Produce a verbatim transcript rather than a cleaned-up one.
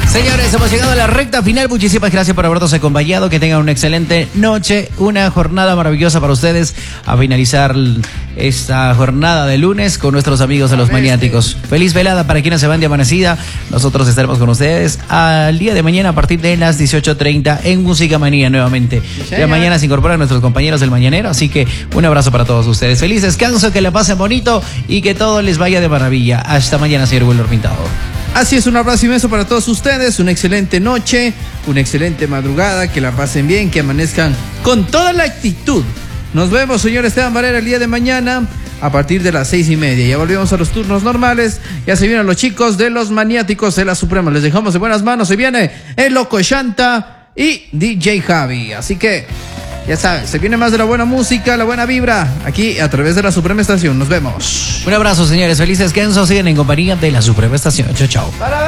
Señores, hemos llegado a la recta final. Muchísimas gracias por habernos acompañado. Que tengan una excelente noche, una jornada maravillosa para ustedes. A finalizar esta jornada de lunes con nuestros amigos de los maniáticos. Feliz velada para quienes se van de amanecida. Nosotros estaremos con ustedes al día de mañana a partir de las dieciocho treinta en Música Manía nuevamente. Ya mañana se incorporan nuestros compañeros del Mañanero, así que un abrazo para todos ustedes. Feliz descanso, que la pasen bonito y que todo les vaya de maravilla. Hasta mañana, señor Wilmer Pintado. Así es, un abrazo inmenso para todos ustedes, una excelente noche, una excelente madrugada, que la pasen bien, que amanezcan con toda la actitud. Nos vemos, señor Esteban Barrera, el día de mañana a partir de las seis y media. Ya volvemos a los turnos normales, ya se vienen los chicos de los maniáticos de la Suprema. Les dejamos en buenas manos, se viene el Loco Shanta y D J Javi. Así que, ya saben, se viene más de la buena música, la buena vibra, aquí a través de la Suprema Estación. Nos vemos. Un abrazo, señores, feliz descanso, siguen en compañía de la Suprema Estación. Chao, chao.